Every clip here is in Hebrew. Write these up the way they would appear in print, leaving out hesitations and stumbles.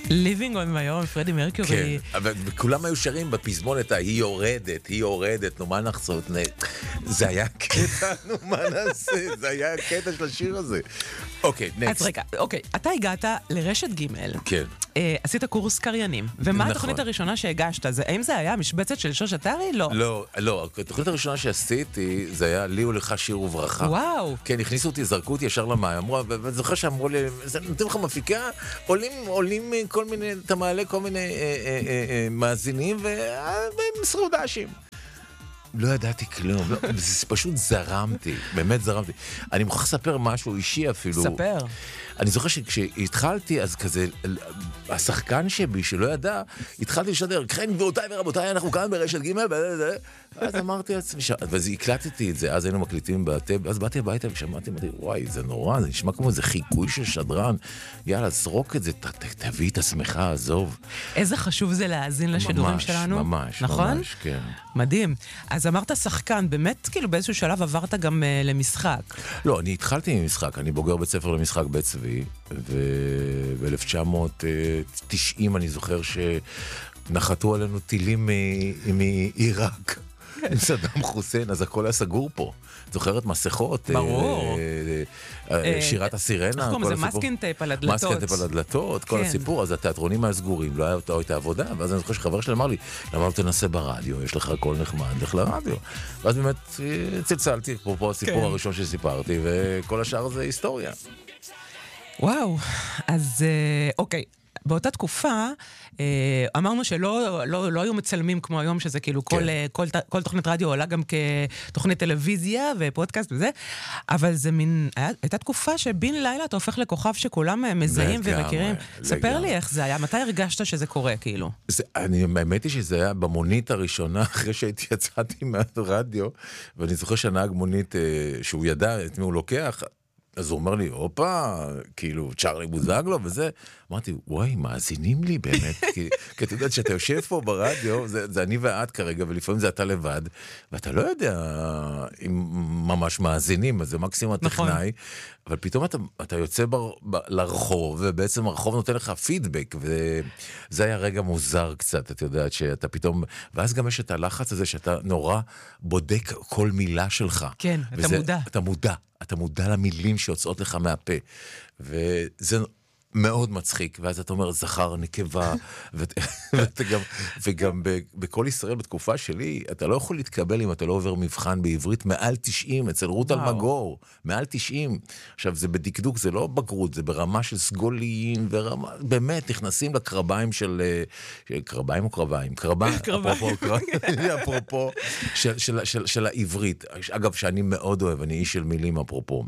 Living on my own, פרדי מרקיורי. כן, אבל כולם היו שרים בפזמונת, היא יורדת, נו מה נחצות, זה היה קטע, נו מה נעשה, זה היה הקטע של השיר הזה. אוקיי, נקסט. אז רגע, אוקיי, אתה הגעת לרשת ג' כן. עשית קורס קריינים, ומה התוכנית הראשונה שהגשת? האם זה היה משבצת של שוש אתרי? לא. לא, התוכנית הראשונה שעשיתי, זה היה לי ולך שיר וברכה. וואו. כן, הכניסו אותי, זרקו אותי ישר למים, אמרו, ואני זוכר שאמרו לי, נותנים לך מפיקה, עולים כל מיני, אתה מעלה כל מיני מאזינים, והם מסרו דשים. לא ידעתי כלום, פשוט זרמתי, באמת זרמתי. אני מוכרח לספר משהו אישי אפילו. ספר. אני זוכר שכשהתחלתי, אז כזה, השחקן שבי, שלא ידע, התחלתי לשדר, כן, גבירותיי ורבותיי, אנחנו כאן ברשת ג' אז אמרתי לעצמי, ואז הקלטתי את זה, אז היינו מקליטים בטב, אז באתי הביתה ושמעתי, אמרתי, וואי, זה נורא, זה נשמע כמו איזה חיקוי של שדרן, יאללה, זרוק את זה, תביא את עצמך, עזוב. איזה חשוב זה להאזין לשידורים שלנו. ממש, נכון? ממש, כן. מדהים. אז אמרת שחקן, באמת כאילו באיזשהו שלב עברת גם למשחק. לא, אני התחלתי ממשחק, אני בוגר בית ספר למשחק בית צבי, וב-1990 אני זוכר שנחתו עלינו טילים מעיראק, סדאם חוסיין, אז הכל היה סגור פה. זוכרת מסכות, ברור. שירת הסירנה, איך קוראים לזה? מסקינג טייפ על הדלתות. מסקינג טייפ על הדלתות, כל הסיפור, אז התיאטרונים היה סגורים, לא הייתה עבודה, ואז אני זוכר שחבר שלי אמר לי, למה לא תנסה ברדיו, יש לך הכל נחמד, לך לרדיו. ואז באמת צלצלתי, פה הסיפור הראשון שסיפרתי, וכל השאר זה היסטוריה. וואו, אז אוקיי. באותה תקופה, אמרנו שלא היו מצלמים כמו היום, שזה כאילו כל תוכנית רדיו עולה גם כתוכנית טלוויזיה ופודקאסט וזה, אבל זה הייתה תקופה שבין לילה אתה הופך לכוכב שכולם מזהים ומכירים. ספר לי איך זה היה, מתי הרגשת שזה קורה כאילו? האמת היא שזה היה במונית הראשונה, אחרי שהייתי יצאתי מהרדיו, ואני זוכר שהנהג מונית, שהוא ידע את מי הוא לוקח, אז הוא אומר לי, אופה, כאילו, צ'רלי בוזגלו וזה. אמרתי, וואי, מאזינים לי באמת, כי אתה יודע שאתה יושב פה ברדיו, זה אני ואת כרגע, ולפעמים זה אתה לבד, ואתה לא יודע אם ממש מאזינים, אז זה מקסימום הטכנאי, אבל פתאום אתה יוצא לרחוב, ובעצם הרחוב נותן לך פידבק, וזה היה רגע מוזר קצת, אתה יודעת, שאתה פתאום, ואז גם יש את הלחץ הזה, שאתה נורא בודק כל מילה שלך. כן, אתה מודע. אתה מודע למילים שיוצאות לך מהפה, וזה מאוד מצחיק, ואז אתה אומר, זכר, נקבה, וגם בכל ישראל, בתקופה שלי, אתה לא יכול להתקבל אם אתה לא עובר מבחן בעברית מעל 90, אצל רות אלמגור, מעל 90. עכשיו, זה בדקדוק, זה לא בגרות, זה ברמה של סגולים, באמת, נכנסים לקרביים של, קרביים או קרביים? קרביים, אפרופו, של העברית. אגב, שאני מאוד אוהב, אני איש של מילים, אפרופו.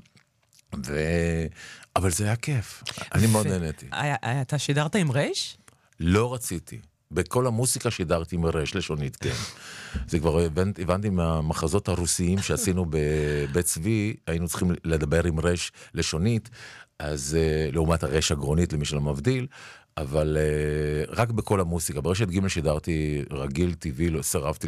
אבל זה היה כיף, אני מאוד נהניתי. אתה שידרת עם רייש? לא רציתי. בכל המוסיקה שידרתי עם רייש לשונית, כן. זה כבר הבנתי מהמחזות הרוסיים שעשינו בבית צבי, היינו צריכים לדבר עם רייש לשונית, אז לעומת הרייש הגרונית למי שלא מבדיל, אבל רק בכל המוסיקה. ברשת ג' שידרתי רגיל, טבעי, לא סרבתי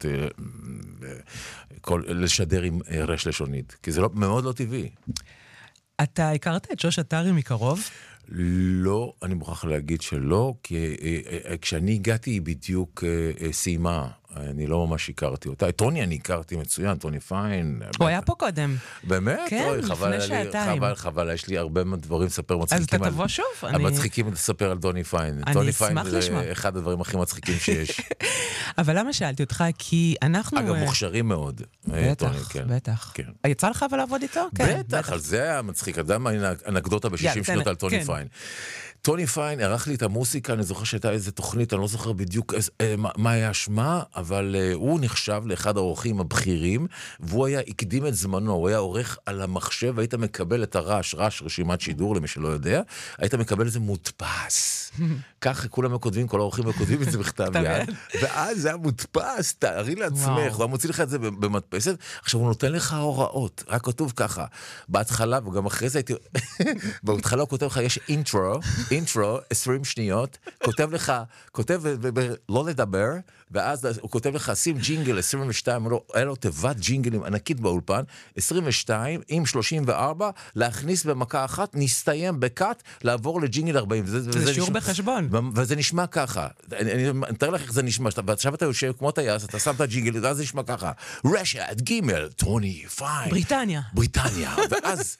לשדר עם רייש לשונית, כי זה מאוד לא טבעי. אתה הכרת את שוש אתרי מקרוב? לא, אני מוכרח להגיד שלא, כי כשאני הגעתי היא בדיוק סיימה, אני לא ממש הכרתי אותה. את טוני אני הכרתי מצוין, טוני פיין. הוא היה פה קודם. באמת? כן, לפני שעתיים. חבל, יש לי הרבה דברים לספר מצחיקים. אז אתה תבוא שוב? מצחיקים לספר על טוני פיין. אני אשמח לשמוע. זה אחד הדברים הכי מצחיקים שיש. אבל למה שאלתי אותך? כי אנחנו... אגב, מוכשרים מאוד. בטח. יצא לך אבל לעבוד איתו? בטח, על זה היה מצחיק. אתה יודע מה אנקדוטה ב-60 שנות על טוני פיין. טוני פיין ערך לי את המוסיקה, אני זוכר שהייתה איזו תוכנית, אני לא זוכר בדיוק מה היה שמה, אבל הוא נחשב לאחד האורחים הבכירים, והוא היה, הקדים את זמנו, הוא היה עורך על המחשב, היית מקבל את הרעש, רשימת שידור למי שלא יודע, היית מקבל איזה מודפס. ככה כולם כותבים, כל האורחים כותבים את זה בכתב יד, ואז זה היה מודפס, תארי לעצמך, הוא מוציא לך את זה במדפסת, עכשיו הוא נותן לך הוראות, רק כתוב ככה, בהתחלה, וגם אחרי זה הייתי, בהתחלה הוא כותב לך, יש אינטרו, 20 שניות, כותב לא לדבר, ואז הוא כותב לך, שים ג'ינגל 22, היה לו תיבת ג'ינגלים ענקית באולפן, 22 עם 34, להכניס במכה אחת, נסתיים בקאט, לעבור לג'ינגל 40. זה שיעור בחשבון. וזה נשמע ככה. אני מתאר לך איך זה נשמע. ועכשיו אתה יושב כמו טייס, אתה שם את הג'ינגל, ואז זה נשמע ככה. רשת, גימל, טוני, פיין. בריטניה. ואז...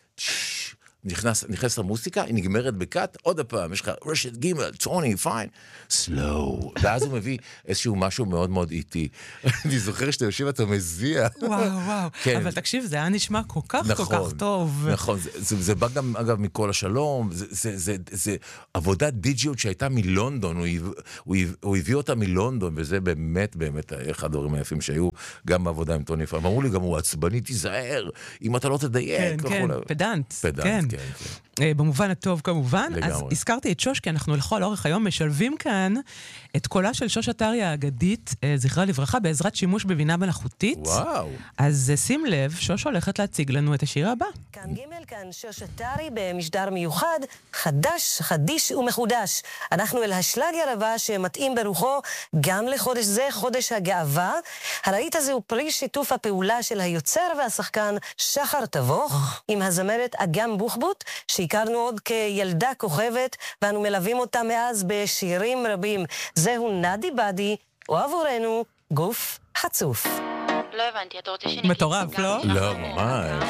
נכנס למוסיקה, היא נגמרת בקאט, עוד הפעם, יש לך רשת גימל, טוני, פיין, סלואו. ואז הוא מביא איזשהו משהו מאוד מאוד איטי. אני זוכר שאתה יושב ואתה מזיע. וואו. אבל תקשיב, זה היה נשמע כל כך טוב. נכון, זה בא גם, אגב, מכל השלום, זה עבודת דיג'יות שהייתה מלונדון, הוא הביא אותה מלונדון, וזה באמת, באמת, אחד הדברים היפים שהיו גם בעבודה עם טוני פיין. אמרו לי, גם הוא עצבני, תיזהר, אם אתה לא תדייק. כן, פדנט. כן. במובן הטוב כמובן. לגמרי. אז הזכרתי את שוש, כי אנחנו לכל אורך היום משלבים כאן את קולה של שוש עטרי האגדית, זכרה לברכה, בעזרת שימוש בבינה מלאכותית. וואו. אז שים לב, שוש הולכת להציג לנו את השיר הבא. כאן ג' כאן שוש עטרי במשדר מיוחד, חדיש ומחודש. אנחנו אל השלאגר הבא שמתאים ברוחו גם לחודש זה, חודש הגאווה. הלהיט הזה הוא פרי שיתוף הפעולה של היוצר והשחקן שחר תבוך, עם הזמרת אגם בוחבוט, שהכרנו עוד כילדה כוכבת, ואנו מלווים אותה מאז בשירים רבים. זהו נדי בדי, או עבורנו גוף חצוף. לא הבנתי, אתה רוצה שנגיד... מטורף, לא? לא, ממש.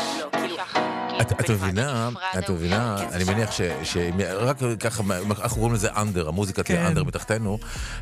את מבינה, אני מניח שרק ככה, אנחנו קוראים לזה אנדר, המוזיקה תהיה אנדר מתחתנו,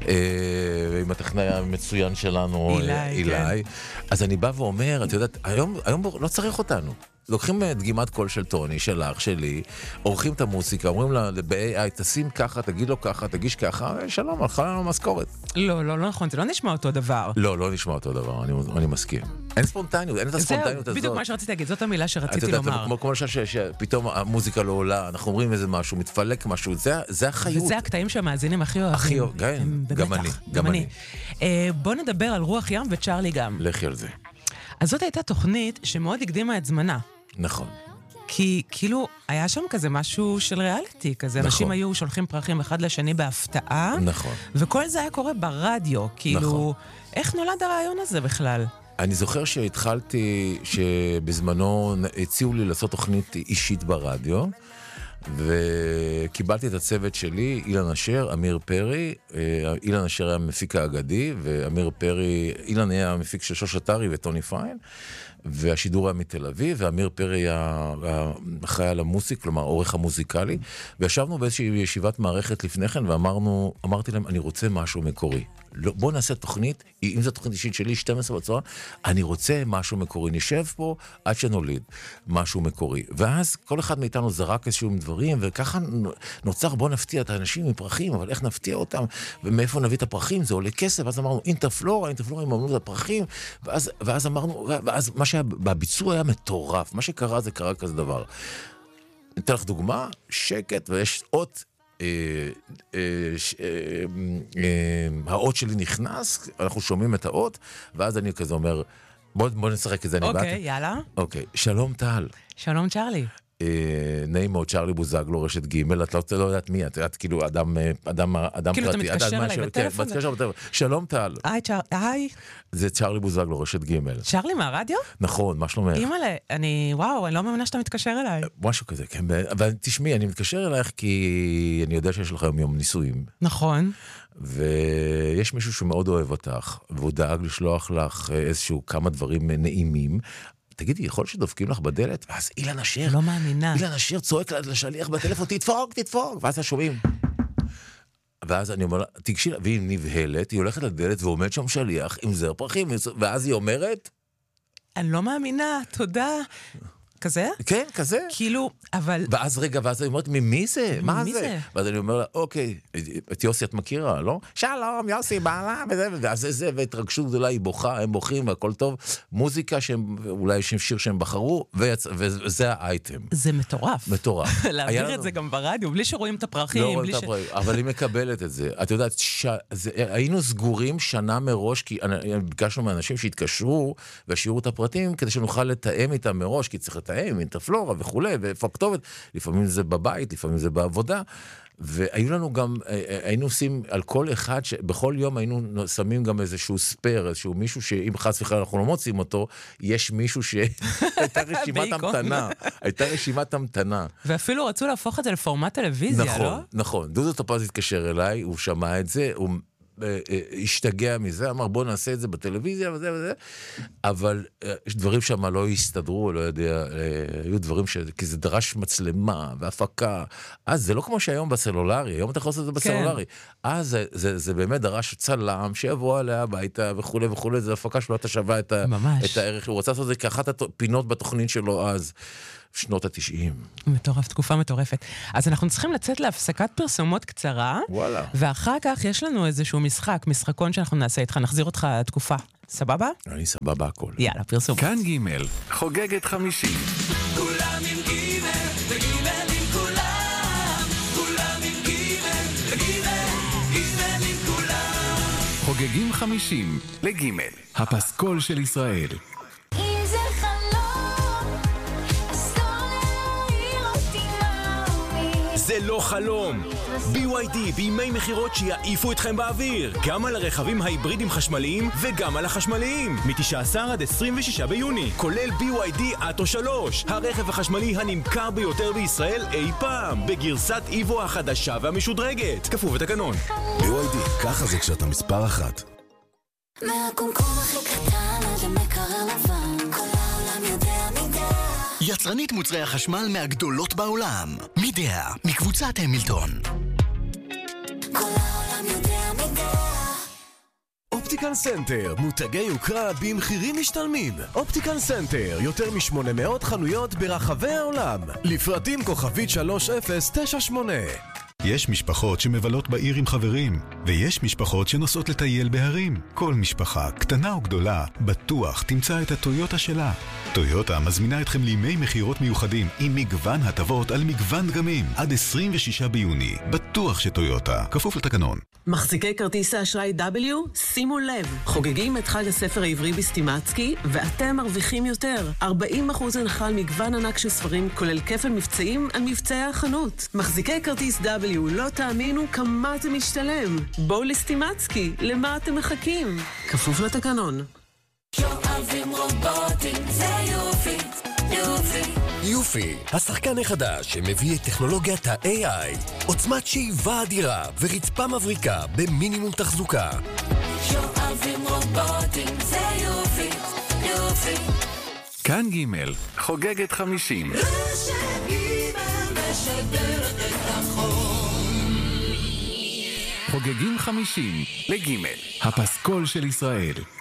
עם הטכנאי המצוין שלנו, אילי. אז אני בא ואומר, את יודעת, היום לא צריך אותנו. לוקחים דגימת קול של טוני, שלך, שלי, עורכים את המוסיקה, אומרים לה, ב-AI, תשים ככה, תגיד לו ככה, תגיש ככה, שלום, הלכה לנו משכורת. לא נכון, זה לא נשמע אותו דבר. לא נשמע אותו דבר, אני מסכים. אין ספונטניות, אין את הספונטניות הזאת. בדיוק מה שרציתי להגיד, זאת המילה שרציתי לומר. כמו למשל שפתאום המוזיקה לא עולה, אנחנו אומרים איזה משהו, מתפלק משהו, זה החיות. וזה הקטעים שהמאזינים הכי אוהבים. גם אני. בוא נדבר על רוח ים וצ'רלי גם. לכי על זה. אז זאת הייתה תוכנית שמאוד הקדימה את זמנה. נכון. כי כאילו היה שם כזה משהו של ריאליטי, כזה אנשים היו שולחים פרחים אחד לשני בהפתעה. נכון. וכל זה היה קורה ברדיו, כאילו, איך נולד הרעיון הזה בכלל? אני זוכר שהתחלתי, שבזמנו הציעו לי לעשות תוכנית אישית ברדיו, וקיבלתי את הצוות שלי, אילן אשר, אמיר פרי, אילן אשר היה המפיק האגדי, ואמיר פרי, אילן היה המפיק של שוש עטרי וטוני פיין, והשידור היה מתל אביב, ואמיר פרי היה אחראי על המוסיק, כלומר, העורך המוזיקלי, וישבנו באיזושהי ישיבת מערכת לפני כן, ואמרתי להם, אני רוצה משהו מקורי. לא, בוא נעשה תוכנית, אם זו תוכנית אישית שלי, 12 בצורה, אני רוצה משהו מקורי. נשב פה עד שנוליד משהו מקורי. ואז כל אחד מאיתנו זרק איזשהו דברים, וככה נוצר, בוא נפתיע את האנשים עם פרחים, אבל איך נפתיע אותם, ומאיפה נביא את הפרחים, זה עולה כסף, ואז אמרנו, אינטרפלורה יממנו את הפרחים, ואז אמרנו, ואז מה שהיה בביצוע היה מטורף, מה שקרה זה קרה כזה דבר. ניתן לך דוגמה, שקט, ויש אות, האות שלי נכנס, אנחנו שומעים את האות, ואז אני כזה אומר, בוא נשחק את זה. אוקיי, יאללה. אוקיי, שלום טל. שלום צ'רלי. נעים מאוד, צ'רלי בוזגלו, רשת גימל, את לא יודעת מי, את כאילו אדם פרטי. כאילו אתה מתקשר אליי בטלפון? שלום טל. היי. זה צ'רלי בוזגלו, רשת גימל. צ'רלי מהרדיו? נכון, מה שלומך? אימא'לה, אני לא מאמינה שאתה מתקשר אליי. משהו כזה, כן. אבל תשמעי, אני מתקשר אלייך כי אני יודע שיש לך יום נישואים. נכון. ויש מישהו שמאוד אוהב אותך, והוא דאג לשלוח לך איזשהו כמה דברים נעימים. תגידי, יכול שדופקים לך בדלת? ואז אילן אשר, לא מאמינה. אילן אשר צועק לשליח בטלפון, תדפוק, ואז שומעים. ואז אני אומר לה, תגשי לה, והיא נבהלת, היא הולכת לדלת ועומד שם שליח עם זר פרחים, ואז היא אומרת, אני לא מאמינה, תודה. כזה? כן, כזה. כאילו, אבל... ואז היא אומרת, ממי זה? מה זה? ואז אני אומר לה, אוקיי, את יוסי את מכירה, לא? שלום, יוסי, בעלה, ואז זה, והתרגשות גדולה, היא בוכה, הם בוכים, והכל טוב. מוזיקה אולי שיר שהם בחרו, וזה האייטם. זה מטורף. מטורף. להעביר את זה גם ברדיו, בלי שרואים את הפרחים. לא רואים את הפרחים, אבל היא מקבלת את זה. את יודעת, היינו סגורים שנה מראש, כי ביקשנו מאנשים שהתקשרו, והשאירו את הפרטים, כדי שנוכל לתאם איתם מראש, כי צריך לתאם, אינטרפלורה וכו', ואיפה הכתובת, לפעמים זה בבית, לפעמים זה בעבודה, והיו לנו גם, היינו עושים על כל אחד, בכל יום היינו שמים גם איזשהו ספר, איזשהו מישהו שאם חס וחלילה אנחנו לא מוצאים אותו, יש מישהו שהייתה רשימת המתנה, הייתה רשימת המתנה. ואפילו רצו להפוך את זה לפורמט טלוויזיה, לא? נכון. דודו טופז התקשר אליי, הוא שמע את זה, הוא השתגע מזה, אמר בוא נעשה את זה בטלוויזיה וזה וזה, אבל דברים שם לא הסתדרו, לא יודע, היו דברים כי זה דרש מצלמה והפקה, אז זה לא כמו שהיום בסלולרי, היום אתה יכול לעשות את זה בסלולרי, אז זה באמת דרש צלם שיבוא עליה הביתה וכו' וכו', זה הפקה שלא הייתה שווה את הערך, הוא רצה לעשות את זה כאחת הפינות בתוכנית שלו אז, שנות ה-90. מטורף, תקופה מטורפת. אז אנחנו צריכים לצאת להפסקת פרסומות קצרה, וואלה. ואחר כך יש לנו איזשהו משחקון שאנחנו נעשה איתך, נחזיר אותך לתקופה. סבבה? אני סבבה הכל. יאללה, פרסומות. כאן ג' חוגגת 50. כולם עם ג' וג' עם כולם. כולם עם ג' וג' עם כולם. חוגגים 50 לג' הפסקול של ישראל. זה לא חלום. BYD בימי מחירות שיעיפו אתכם באוויר, גם על הרכבים ההיברידים חשמליים וגם על החשמליים, מ-19 עד 26 ביוני, כולל BYD אטו 3, הרכב החשמלי הנמכר ביותר בישראל אי פעם, בגרסת איבו החדשה והמשודרגת, כפוף לתקנון. BYD, ככה זה כשאתה מספר אחת. מהקומקום הכי קטן עד המקרר לבן, כל העולם יודע מידה. יצרנית מוצרי החשמל מהגדולות בעולם, מידע, מקבוצת המילטון. כל העולם יודע מידה. אופטיקל סנטר, מותגי יוקרה במחירים משתלמים. אופטיקל סנטר, יותר מ-800 חנויות ברחבי העולם. לפרטים כוכבית 3098. יש משפחות שמבלות בעיר עם חברים, ויש משפחות שנוסעות לטייל בהרים. כל משפחה, קטנה או גדולה, בטוח תמצא את הטויוטה שלה. טויוטה מזמינה אתכם לימי מחירות מיוחדים עם מגוון הטבות על מגוון דגמים. עד 26 ביוני, בטוח שטויוטה, כפוף לתקנון. מחזיקי כרטיס האשראי W, שימו לב, חוגגים את חג הספר העברי בסטימצקי, ואתם מרוויחים יותר. 40% הנחה על מגוון ענק של ספרים, כולל כפל מבצעים על מבצעי החנות. מחזיקי כרטיס W, לא תאמינו כמה זה משתלם. בואו לסטימצקי, למה אתם מחכים? כפוף לתקנון. שואבים רובוטים, זה יופי, יופי. יופי, השחקן החדש שמביא את טכנולוגיית ה-AI, עוצמת שאיבה אדירה ורצפה מבריקה במינימום תחזוקה. שואבים רובוטים, זה יופי, יופי. כאן ג' חוגגת 50. רשת ג' משדרת את החום. חוגגים 50 לג' הפסקול של ישראל.